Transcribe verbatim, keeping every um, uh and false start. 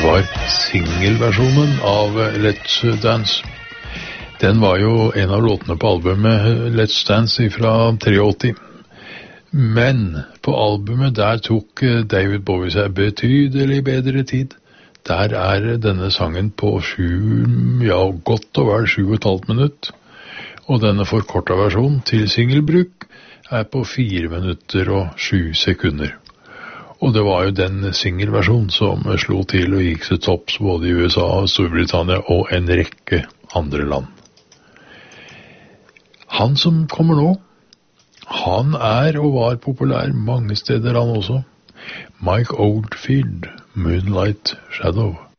Det var singelversjonen av Let's Dance. Den var jo en av låtene på albumet Let's Dance fra åttitre. Men på albumet der tok David Bowie seg betydelig bedre tid. Der er denne sangen på sju, ja, godt og vel sju og et halvt minutt. Og denne forkortet versjonen til singelbruk er på fire minutter og sju sekunder. Og det var jo den singelversjonen som slo til og gikk til topps både i U S A, Storbritannia og en rekke andre land. Han som kommer nå, han er og var populær mange steder han også. Mike Oldfield, Moonlight Shadow.